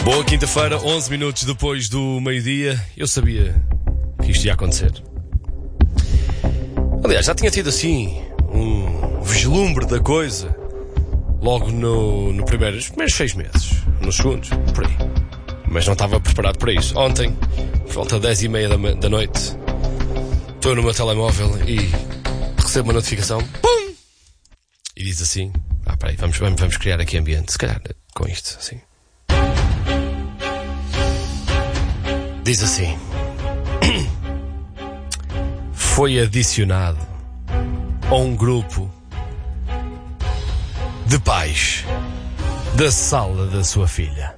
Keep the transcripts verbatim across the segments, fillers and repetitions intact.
Boa quinta-feira, onze minutos depois do meio-dia. Eu sabia que isto ia acontecer. Aliás, já tinha tido assim um vislumbre da coisa logo no, no primeiro, nos primeiros seis meses, nos segundos, por aí. Mas não estava preparado para isso. Ontem, por volta das dez e meia da, da noite, estou no meu telemóvel e recebo uma notificação. Pum! E diz assim: ah, peraí, vamos, vamos, vamos criar aqui ambiente, se calhar com isto, assim. Diz assim: foi adicionado a um grupo de pais da sala da sua filha.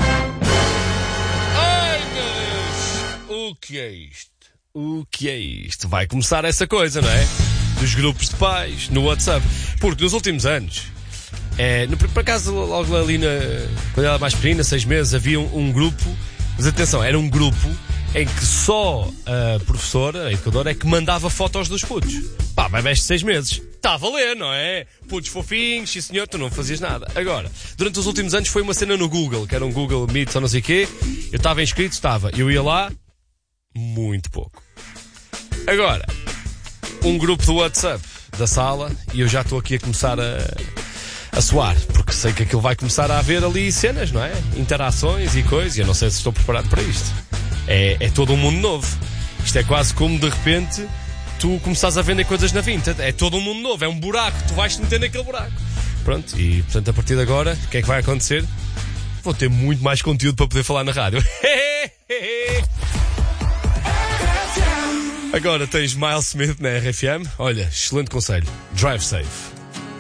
Ai, meu Deus! O que é isto? O que é isto? Vai começar essa coisa, não é? Dos grupos de pais no WhatsApp. Porque nos últimos anos, é, no, por acaso, logo ali na, quando ela era mais pequena, seis meses, havia um, um grupo. Mas atenção, era um grupo em que só a professora, a educadora, é que mandava fotos dos putos. Pá, bebés de seis meses. Está a valer, não é? Putos fofinhos, sim senhor, tu não fazias nada. Agora, durante os últimos anos foi uma cena no Google, que era um Google Meet ou não sei o quê. Eu estava inscrito, estava. Eu ia lá, muito pouco. Agora, um grupo do WhatsApp da sala, e eu já estou aqui a começar a... a suar, porque sei que aquilo vai começar a haver ali cenas, não é? Interações e coisas, e eu não sei se estou preparado para isto. É, é todo um mundo novo. Isto é quase como, de repente, tu começares a vender coisas na Vinted. É todo um mundo novo, é um buraco, tu vais-te meter naquele buraco. Pronto, e portanto, a partir de agora, o que é que vai acontecer? Vou ter muito mais conteúdo para poder falar na rádio. Agora tens Miles Smith na R F M. Olha, excelente conselho. Drive safe.